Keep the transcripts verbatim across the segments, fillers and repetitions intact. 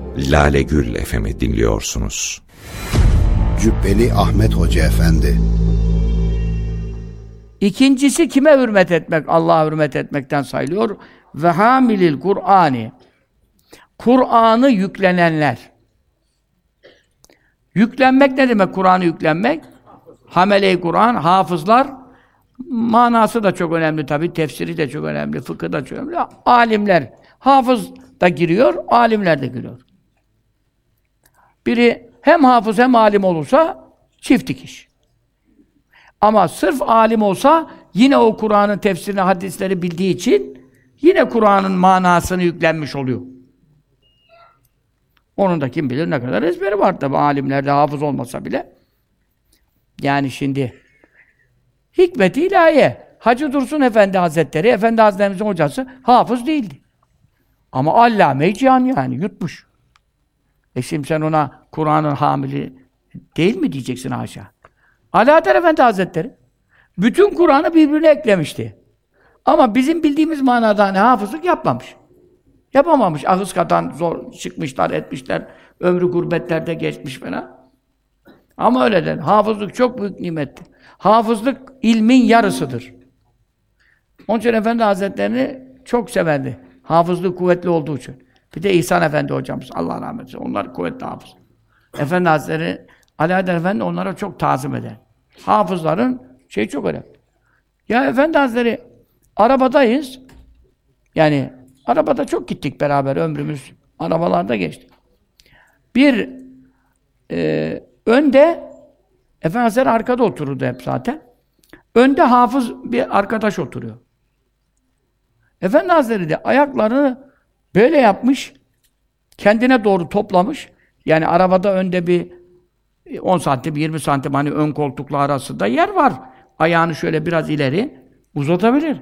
Lale Gül F M'i dinliyorsunuz. Cübbeli Ahmet Hoca Efendi. İkincisi kime hürmet etmek? Allah'a hürmet etmekten sayılıyor. Ve hamilil Kur'ani. Kur'an'ı yüklenenler. Yüklenmek ne demek Kur'an'ı yüklenmek? Hamele-i Kur'an, hafızlar, manası da çok önemli tabii, tefsiri de çok önemli, fıkıh da çok önemli. Alimler, hafız da giriyor, alimler de giriyor. Biri hem hafız hem alim olursa çift dikiş. Ama sırf alim olsa yine o Kur'an'ın tefsirini, hadisleri bildiği için yine Kur'an'ın manasını yüklenmiş oluyor. Onun da kim bilir ne kadar ezberi var tabii alimlerde hafız olmasa bile. Yani şimdi hikmet-i ilahiye. Hacı Dursun Efendi Hazretleri, Efendi Hazretlerimizin hocası hafız değildi. Ama allame-i cihan yani yutmuş. E şimdi sen ona Kur'an'ın hamili değil mi diyeceksin haşa. Alaaddin Efendi Hazretleri bütün Kur'an'ı birbirine eklemişti. Ama bizim bildiğimiz manada hani hafızlık yapmamış. Yapamamış. Ahıska'dan zor çıkmışlar, etmişler. Ömrü gurbetlerde geçmiş falan. Ama öyle der. Hafızlık çok büyük nimettir. Hafızlık ilmin yarısıdır. Onun için Efendi Hazretlerini çok severdi. Hafızlık kuvvetli olduğu için. Bir de İhsan Efendi hocamız. Allah rahmet eylesin. Onlar kuvvetli hafız. Efendi Hazretleri, Alaaddin Efendi onlara çok tazim eder. Hafızların şey çok önemli. Ya Efendi Hazretleri, arabadayız. Yani arabada çok gittik beraber, ömrümüz arabalarda geçti. Bir e, önde, Efendi Hazretleri arkada otururdu hep zaten. Önde hafız bir arkadaş oturuyor. Efendi Hazretleri de ayaklarını böyle yapmış, kendine doğru toplamış. Yani arabada önde bir on santim, yirmi santim hani ön koltukla arasında yer var. Ayağını şöyle biraz ileri uzatabilir.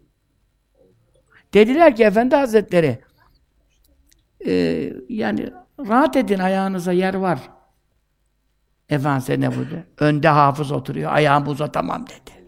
Dediler ki Efendi Hazretleri, e, yani rahat edin, ayağınıza yer var. Efendimiz ne buyurdu? Önde hafız oturuyor, ayağımı uzatamam dedi.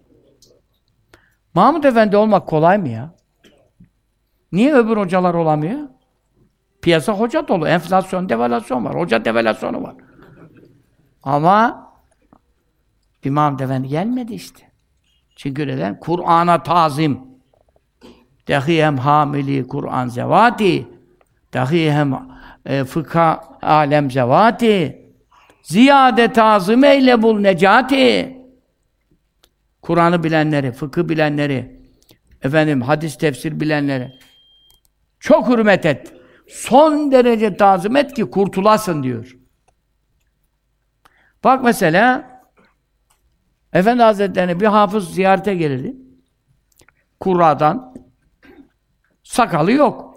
Mahmud Efendi olmak kolay mı ya? Niye öbür hocalar olamıyor? Piyasa hoca dolu, enflasyon, devalüasyon var, hoca devalüasyonu var. Ama İmam Efendi gelmedi işte. Çünkü neden? Kur'an'a tazim. Dahi hem hamili Kur'an zevati, dahi hem e, fıkha alem zevati, ziyade tazim eyle bul necati. Kur'an'ı bilenleri, fıkıh bilenleri, efendim hadis tefsir bilenleri çok hürmet et. Son derece tazim et ki kurtulasın diyor. Bak mesela Efendi Hazretleri'ne bir hafız ziyarete gelirdi. Kurra'dan sakalı yok.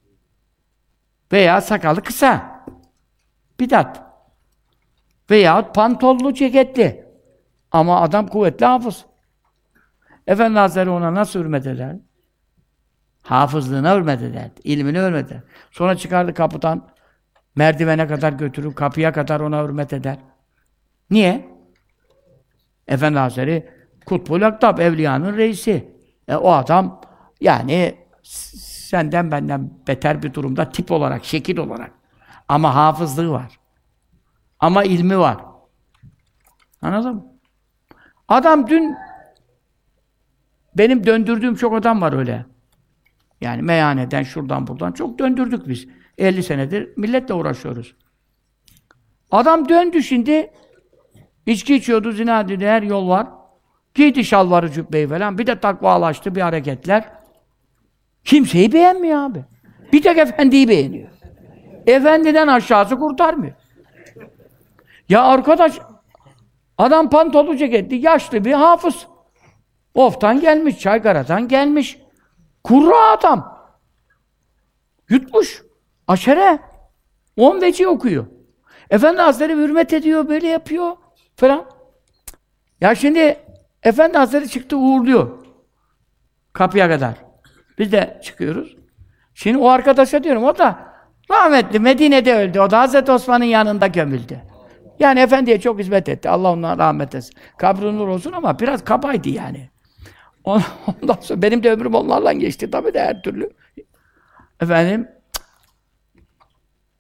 Veya sakalı kısa. Bidat. Veya pantollu ceketli. Ama adam kuvvetli hafız. Efendi Hazretleri ona nasıl hürmet eder? Hafızlığına hürmet eder. İlmine hürmet eder. Sonra çıkardı kapıdan merdivene kadar götürür, kapıya kadar ona hürmet eder. Niye? Efendi Hazretleri Kutbul Aktab, evliyanın reisi. E, o adam yani senden benden beter bir durumda tip olarak, şekil olarak. Ama hafızlığı var. Ama ilmi var. Anladın mı? Adam dün benim döndürdüğüm çok adam var öyle. Yani meyhaneden, şuradan buradan çok döndürdük biz. elli senedir milletle uğraşıyoruz. Adam döndü şimdi. İçki içiyordu, zina dedi, her yol var. Giydi şalvarı, cübbeyi falan. Bir de takvalaştı, bir hareketler. Kimseyi beğenmiyor abi. Bir tek efendiyi beğeniyor. Efendiden aşağısı kurtarmıyor. Ya arkadaş, adam pantollu ceketli, yaşlı bir hafız. Of'tan gelmiş, Çaykara'dan gelmiş. Kurra adam. Yutmuş. Aşere. On veci okuyor. Efendi Hazretleri hürmet ediyor, böyle yapıyor falan. Ya şimdi Efendi Hazretleri çıktı, uğurluyor. Kapıya kadar. Biz de çıkıyoruz. Şimdi o arkadaşa diyorum, o da rahmetli, Medine'de öldü. O da Hazreti Osman'ın yanında gömüldü. Yani Efendi'ye çok hizmet etti. Allah ona rahmet etsin. Kabri nur olsun ama biraz kabaydı yani. Ondan sonra benim de ömrüm onlarla geçti tabii de her türlü. Efendim,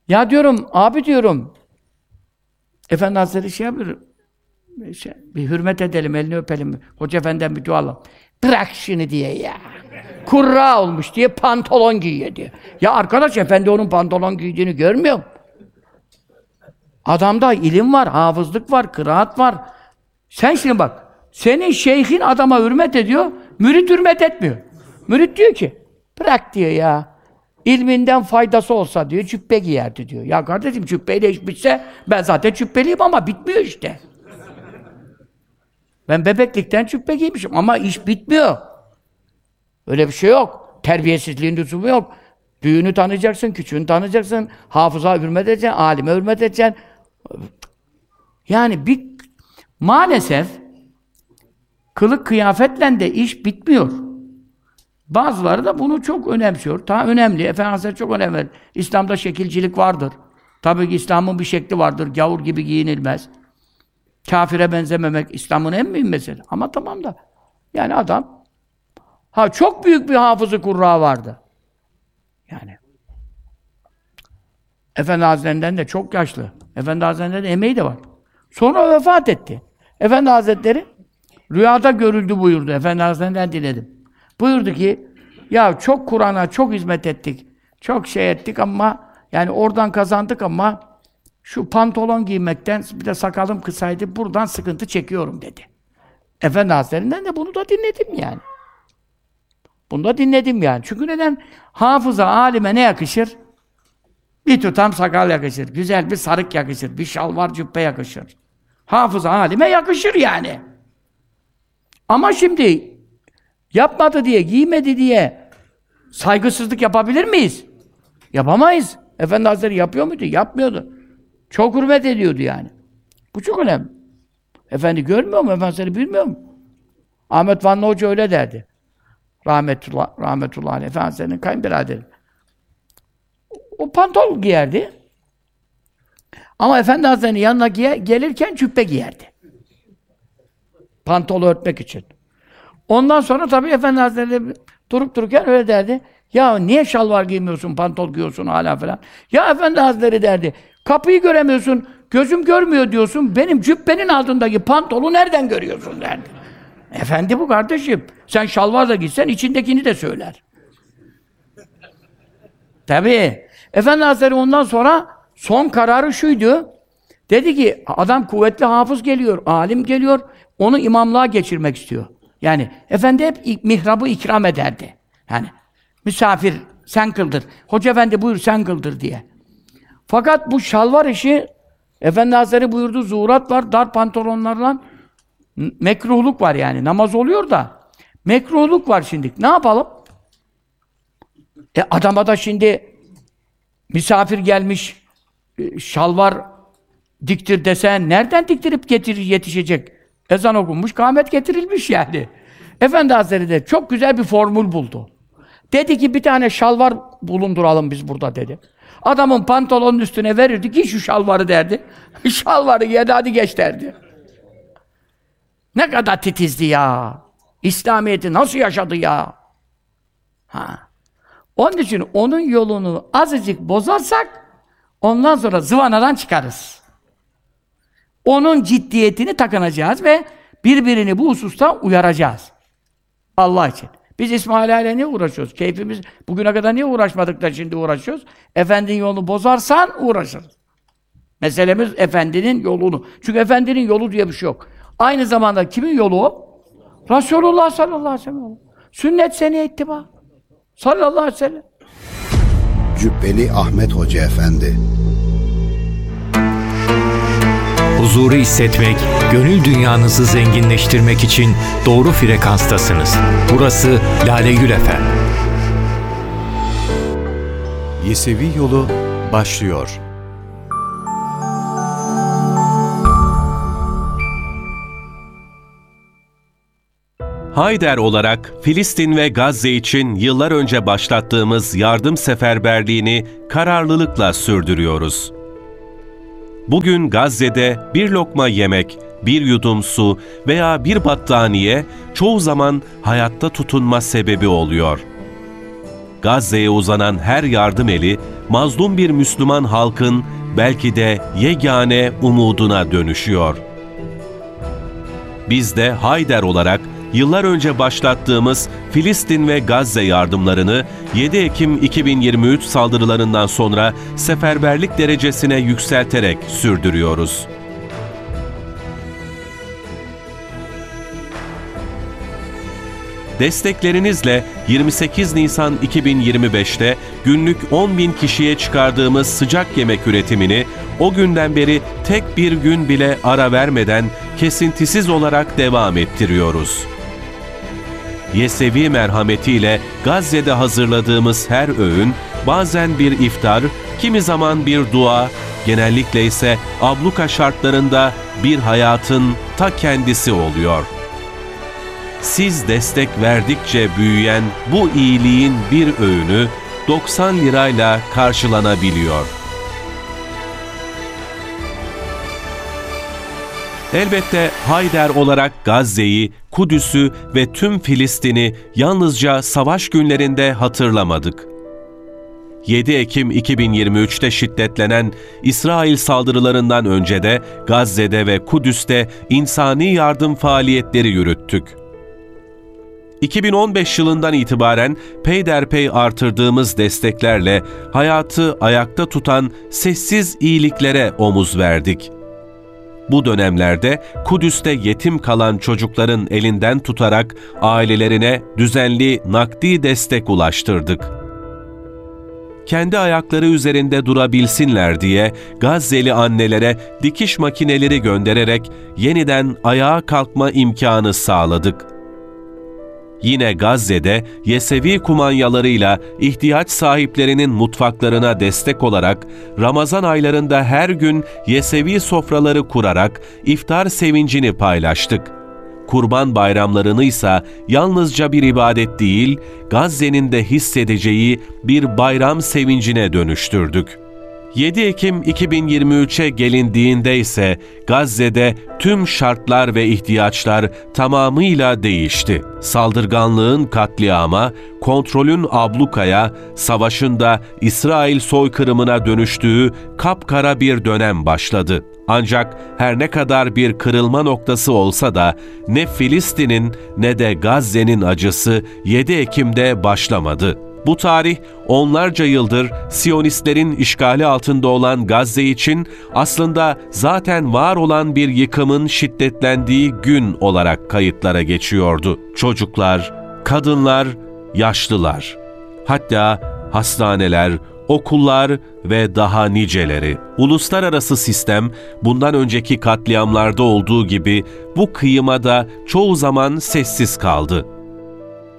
Ya diyorum, abi diyorum, Efendi Hazretleri şey yapıyor, şey, bir hürmet edelim, elini öpelim, Hoca Efendi'den bir dua alalım. Bırak şunu diye ya. Kurra olmuş diye pantolon giyiyor diye. Ya arkadaş, Efendi onun pantolon giydiğini görmüyor mu? Adamda ilim var, hafızlık var, kıraat var. Sen şimdi bak, senin şeyhin adama hürmet ediyor, mürit hürmet etmiyor. Mürit diyor ki, bırak diyor ya, ilminden faydası olsa diyor, cübbe giyerdi diyor. Ya kardeşim, cübbeyle iş bitse, ben zaten cübbeliyim ama bitmiyor işte. Ben bebeklikten cübbe giymişim ama iş bitmiyor. Öyle bir şey yok. Terbiyesizliğin lüzumu yok. Büyüğünü tanıyacaksın, küçüğünü tanıyacaksın, hafıza hürmet edeceksin, alime hürmet edeceksin. Yani bir, maalesef kılık kıyafetle de iş bitmiyor. Bazıları da bunu çok önemsiyor. Daha önemli. Efendimiz Hazretleri çok önemli. İslam'da şekilcilik vardır. Tabii ki İslam'ın bir şekli vardır. Gavur gibi giyinilmez. Kafire benzememek İslam'ın en mühim meselesi. Ama tamam da yani adam ha çok büyük bir hafızı kurra vardı. Yani Efendi Hazretleri'nden de çok yaşlı. Efendi Hazretleri'nden de emeği de var. Sonra vefat etti. Efendi Hazretleri rüyada görüldü buyurdu. Efendi Hazretleri'nden dinledim. Buyurdu ki, ya çok Kur'an'a çok hizmet ettik. Çok şey ettik ama yani oradan kazandık ama şu pantolon giymekten bir de sakalım kısaydı, buradan sıkıntı çekiyorum dedi. Efendi Hazretleri'nden de bunu da dinledim yani. Bunu da dinledim yani. Çünkü neden? Hafıza, alime ne yakışır? Bir tutam sakal yakışır. Güzel bir sarık yakışır. Bir şalvar cübbe yakışır. Hafıza, alime yakışır yani. Ama şimdi yapmadı diye, giymedi diye saygısızlık yapabilir miyiz? Yapamayız. Efendi Hazretleri yapıyor muydu? Yapmıyordu. Çok hürmet ediyordu yani. Bu çok önemli. Efendi görmüyor mu? Efendi Hazretleri bilmiyor mu? Ahmet Vanlı Hoca öyle derdi. Rahmetullah, rahmetullah aleyh. Efendi Hazretleri'nin kayınbiraderi. O pantol giyerdi. Ama Efendi Hazretleri'nin yanına giyer, gelirken cübbe giyerdi. Pantolu örtmek için. Ondan sonra tabii Efendi Hazretleri durup dururken öyle derdi. Ya niye şalvar giymiyorsun, pantol giyiyorsun hala falan. Ya Efendi Hazretleri derdi. Kapıyı göremiyorsun, gözüm görmüyor diyorsun. Benim cübbenin altındaki pantolu nereden görüyorsun derdi. Efendi bu kardeşim. Sen şalvar da giysen içindekini de söyler. Tabii. Efendi Hazretleri ondan sonra son kararı şuydu. Dedi ki adam kuvvetli hafız geliyor, alim geliyor. Onu imamlığa geçirmek istiyor. Yani Efendi hep mihrabı ikram ederdi. Yani misafir sen kıldır. Hoca Efendi buyur sen kıldır diye. Fakat bu şalvar işi Efendi Hazretleri buyurdu, zuhurat var, dar pantolonlarla mekruhluk var yani. Namaz oluyor da mekruhluk var şimdi. Ne yapalım? E adama da şimdi misafir gelmiş şalvar diktir desen nereden diktirip getirir yetişecek? Ezan okunmuş, kâhmet getirilmiş yani. Efendi Hazretleri de çok güzel bir formül buldu. Dedi ki bir tane şalvar bulunduralım biz burada dedi. Adamın pantolonun üstüne verirdi ki şu şalvarı derdi. Şalvarı yerdi hadi geç derdi. Ne kadar titizdi ya. İslamiyet'i nasıl yaşadı ya. Ha. Onun için onun yolunu azıcık bozarsak ondan sonra zıvanadan çıkarız. Onun ciddiyetini takınacağız ve birbirini bu hususta uyaracağız. Allah için. Biz İsmail Aile niye uğraşıyoruz? Keyfimiz bugüne kadar niye uğraşmadık da şimdi uğraşıyoruz? Efendinin yolunu bozarsan uğraşırız. Meselemiz Efendinin yolunu. Çünkü Efendinin yolu diye bir şey yok. Aynı zamanda kimin yolu o? Resulullah sallallahu aleyhi ve sellem. Sünnet seni ittiba. Sallallahu aleyhi ve sellem. Cübbeli Ahmet Hoca Efendi. Huzuru hissetmek, gönül dünyanızı zenginleştirmek için doğru frekanstasınız. Burası Lale Gül F M. Yesevi Yolu başlıyor. Hayder olarak Filistin ve Gazze için yıllar önce başlattığımız yardım seferberliğini kararlılıkla sürdürüyoruz. Bugün Gazze'de bir lokma yemek, bir yudum su veya bir battaniye çoğu zaman hayatta tutunma sebebi oluyor. Gazze'ye uzanan her yardım eli, mazlum bir Müslüman halkın belki de yegane umuduna dönüşüyor. Biz de Hayder olarak yıllar önce başlattığımız Filistin ve Gazze yardımlarını yedi Ekim iki bin yirmi üç saldırılarından sonra seferberlik derecesine yükselterek sürdürüyoruz. Desteklerinizle yirmi sekiz Nisan iki bin yirmi beş'te günlük on bin kişiye çıkardığımız sıcak yemek üretimini o günden beri tek bir gün bile ara vermeden kesintisiz olarak devam ettiriyoruz. Yesevi merhametiyle Gazze'de hazırladığımız her öğün bazen bir iftar, kimi zaman bir dua, genellikle ise abluka şartlarında bir hayatın ta kendisi oluyor. Siz destek verdikçe büyüyen bu iyiliğin bir öğünü doksan lirayla karşılanabiliyor. Elbette Hayder olarak Gazze'yi, Kudüs'ü ve tüm Filistin'i yalnızca savaş günlerinde hatırlamadık. yedi Ekim iki bin yirmi üç'te şiddetlenen İsrail saldırılarından önce de Gazze'de ve Kudüs'te insani yardım faaliyetleri yürüttük. iki bin on beş yılından itibaren peyderpey artırdığımız desteklerle hayatı ayakta tutan sessiz iyiliklere omuz verdik. Bu dönemlerde Kudüs'te yetim kalan çocukların elinden tutarak ailelerine düzenli nakdi destek ulaştırdık. Kendi ayakları üzerinde durabilsinler diye Gazze'li annelere dikiş makineleri göndererek yeniden ayağa kalkma imkanı sağladık. Yine Gazze'de Yesevi kumanyalarıyla ihtiyaç sahiplerinin mutfaklarına destek olarak Ramazan aylarında her gün Yesevi sofraları kurarak iftar sevincini paylaştık. Kurban bayramlarını ise yalnızca bir ibadet değil, Gazze'nin de hissedeceği bir bayram sevincine dönüştürdük. yedi Ekim iki bin yirmi üç'e gelindiğinde ise Gazze'de tüm şartlar ve ihtiyaçlar tamamıyla değişti. Saldırganlığın katliama, kontrolün ablukaya, savaşın da İsrail soykırımına dönüştüğü kapkara bir dönem başladı. Ancak her ne kadar bir kırılma noktası olsa da ne Filistin'in ne de Gazze'nin acısı yedi Ekim'de başlamadı. Bu tarih onlarca yıldır Siyonistlerin işgali altında olan Gazze için aslında zaten var olan bir yıkımın şiddetlendiği gün olarak kayıtlara geçiyordu. Çocuklar, kadınlar, yaşlılar, hatta hastaneler, okullar ve daha niceleri. Uluslararası sistem bundan önceki katliamlarda olduğu gibi bu kıyıma da çoğu zaman sessiz kaldı.